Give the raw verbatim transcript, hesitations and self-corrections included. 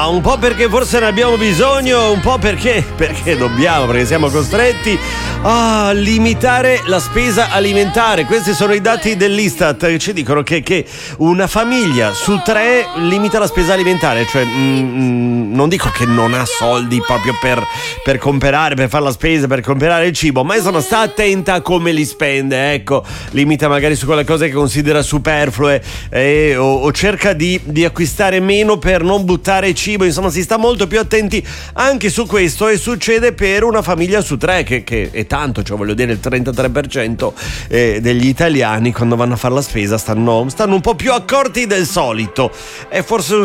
Ma un po' perché forse ne abbiamo bisogno, un po' perché perché dobbiamo, perché siamo costretti a limitare la spesa alimentare. Questi sono i dati dell'Istat che ci dicono che, che una famiglia su tre limita la spesa alimentare, cioè mm, non dico che non ha soldi proprio per, per comprare, per fare la spesa, per comprare il cibo, ma insomma sta attenta a come li spende, ecco, limita magari su quelle cose che considera superflue eh, o, o cerca di, di acquistare meno per non buttare cibo, insomma si sta molto più attenti anche su questo, e succede per una famiglia su tre, che, che è tanto, cioè voglio dire il trentatré per cento eh, degli italiani quando vanno a fare la spesa stanno, stanno un po' più accorti del solito. È forse un